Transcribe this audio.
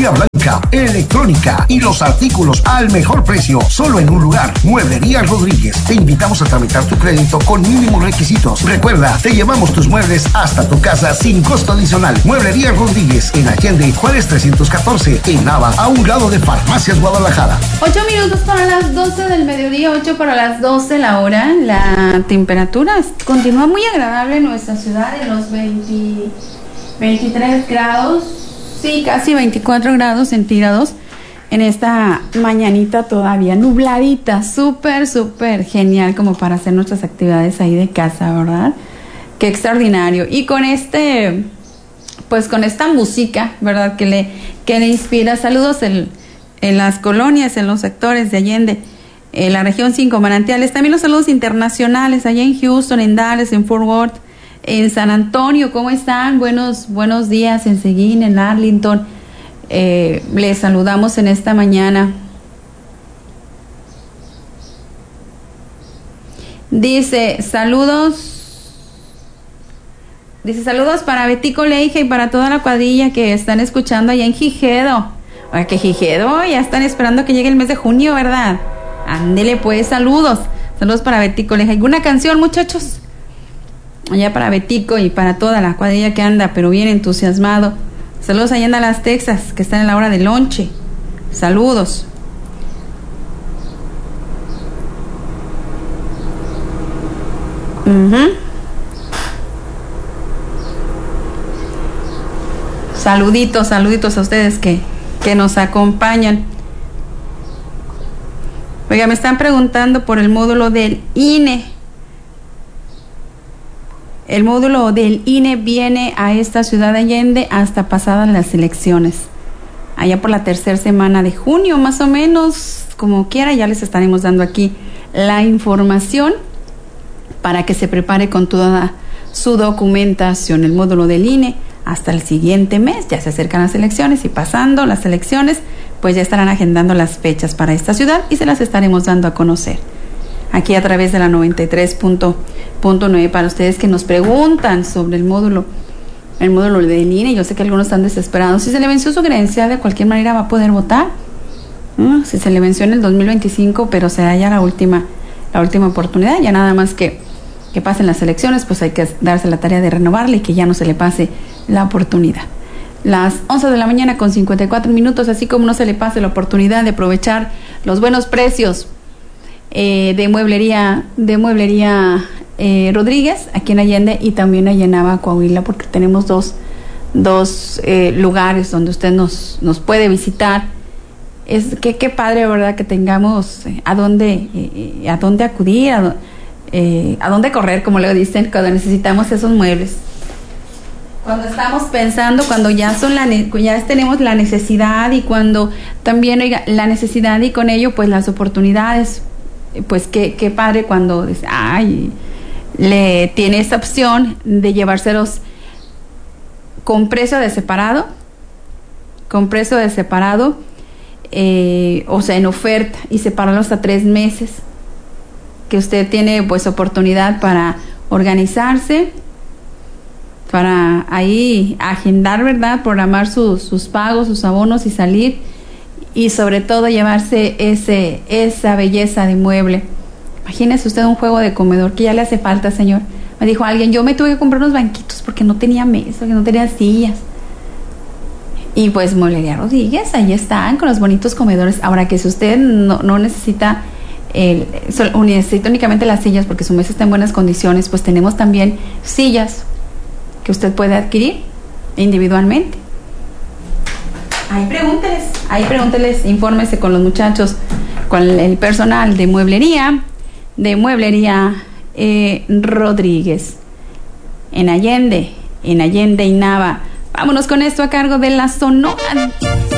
joyería blanca, electrónica y los artículos al mejor precio, solo en un lugar. Mueblería Rodríguez. Te invitamos a tramitar tu crédito con mínimos requisitos. Recuerda, te llevamos tus muebles hasta tu casa sin costo adicional. Mueblería Rodríguez, en Allende, Juárez 314, en Nava, a un lado de Farmacias Guadalajara. 8 minutos para las 12 del mediodía, 8 para las 12 la hora. La temperatura continúa muy agradable en nuestra ciudad, en los 23 grados, sí, casi 24 grados centígrados en esta mañanita todavía nubladita, súper genial como para hacer nuestras actividades ahí de casa, ¿verdad? Qué extraordinario. Y con pues con esta música, ¿verdad? Que le inspira. Saludos en las colonias, en los sectores de Allende, en la región 5 Manantiales. También los saludos internacionales allá en Houston, en Dallas, en Fort Worth, en San Antonio. ¿Cómo están? Buenos días en Seguín, en Arlington. Les saludamos en esta mañana. Dice saludos para Betico Leija y para toda la cuadrilla que están escuchando allá en Gijedo. Oye, que Gijedo, ya están esperando que llegue el mes de junio, ¿verdad? Ándele pues, saludos para Betico Leija. ¿Alguna canción, muchachos? Allá para Betico y para toda la cuadrilla que anda, pero bien entusiasmado. Saludos allá en Dallas, Texas, que están en la hora de lonche. Saludos. Saluditos a ustedes que nos acompañan. Oiga, me están preguntando por el módulo del INE. El módulo del INE viene a esta ciudad de Allende hasta pasadas las elecciones. Allá por la tercera semana de junio, más o menos, como quiera, ya les estaremos dando aquí la información para que se prepare con toda su documentación. El módulo del INE hasta el siguiente mes, ya se acercan las elecciones y pasando las elecciones, pues ya estarán agendando las fechas para esta ciudad y se las estaremos dando a conocer aquí a través de la 93.9 para ustedes que nos preguntan sobre el módulo del INE. Yo sé que algunos están desesperados. Si se le venció su credencial, de cualquier manera va a poder votar. Si se le venció en el 2025, pero será ya la última oportunidad, ya nada más que pasen las elecciones, pues hay que darse la tarea de renovarle y que ya no se le pase la oportunidad. Las 11 de la mañana con 54 minutos, así como no se le pase la oportunidad de aprovechar los buenos precios de mueblería Rodríguez aquí en Allende y también allá en Nava, Coahuila, porque tenemos dos lugares donde usted nos puede visitar. Es qué padre, ¿verdad? Que tengamos a dónde acudir, a dónde correr, como le dicen, cuando necesitamos esos muebles. Cuando estamos pensando, cuando ya tenemos la necesidad y cuando también, oiga, la necesidad y con ello pues las oportunidades, pues qué padre cuando le tiene esa opción de llevárselos con precio de separado, o sea, en oferta, y separarlo hasta 3 meses, que usted tiene pues oportunidad para organizarse, para ahí agendar, ¿verdad? Programar sus pagos, sus abonos y salir, y sobre todo llevarse esa belleza de mueble. Imagínese usted un juego de comedor que ya le hace falta, señor. Me dijo alguien, yo me tuve que comprar unos banquitos porque no tenía mesa, porque no tenía sillas. Y pues Mueblería Rodríguez, ahí están con los bonitos comedores. Ahora que si usted no necesita necesita únicamente las sillas porque su mesa está en buenas condiciones, pues tenemos también sillas que usted puede adquirir individualmente. Ahí pregúnteles, infórmese con los muchachos, con el personal de Mueblería Rodríguez en Allende y Nava. Vámonos con esto a cargo de la Sonora.